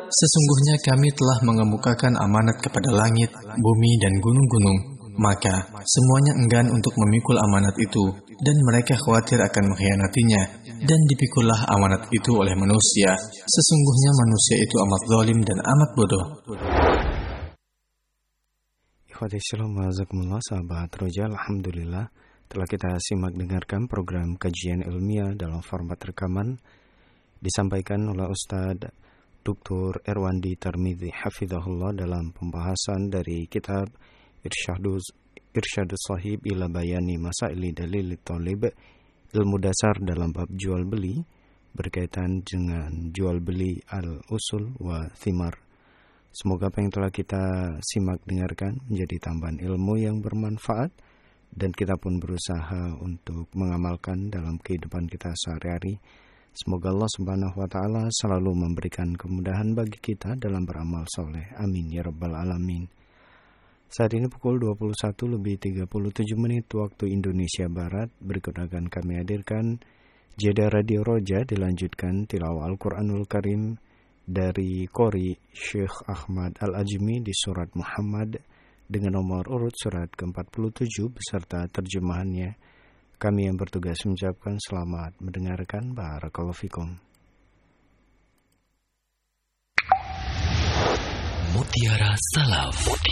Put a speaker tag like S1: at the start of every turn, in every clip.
S1: Sesungguhnya kami telah mengemukakan amanat kepada langit, bumi, dan gunung-gunung. Maka semuanya enggan untuk memikul amanat itu, dan mereka khawatir akan mengkhianatinya. Dan dipikullah amanat itu oleh manusia. Sesungguhnya manusia itu amat zalim dan amat bodoh.
S2: Ikhwati shalom wajazakumullah, sahabat Roja, alhamdulillah telah kita simak dengarkan program kajian ilmiah dalam format rekaman disampaikan oleh Ustadz Dr. Erwandi Tarmidhi hafizahullah dalam pembahasan dari kitab Irsyadus Sahib ila Bayani Masaili Dalil Talib, ilmu dasar dalam bab jual beli berkaitan dengan jual beli al-usul wa thimar. Semoga apa yang telah kita simak dengarkan menjadi tambahan ilmu yang bermanfaat dan kita pun berusaha untuk mengamalkan dalam kehidupan kita sehari-hari. Semoga Allah Subhanahu wa taala selalu memberikan kemudahan bagi kita dalam beramal soleh. Amin ya rabbal alamin. Saat ini pukul 21:37 waktu Indonesia Barat. Berikut akan kami hadirkan jeda Radio Roja, dilanjutkan tilawah Al-Quranul Karim dari Qori Syekh Ahmad Al-Ajmi di surat Muhammad dengan nomor urut surat ke-47 beserta terjemahannya. Kami yang bertugas mengucapkan selamat mendengarkan. Barakallahu fikum.
S3: Mutiara Salaf.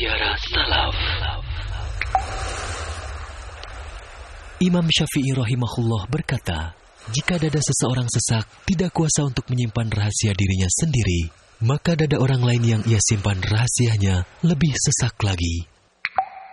S3: Imam Syafi'i rahimahullah berkata, jika dada seseorang sesak, tidak kuasa untuk menyimpan rahasia dirinya sendiri, maka dada orang lain yang ia simpan rahasianya lebih sesak lagi.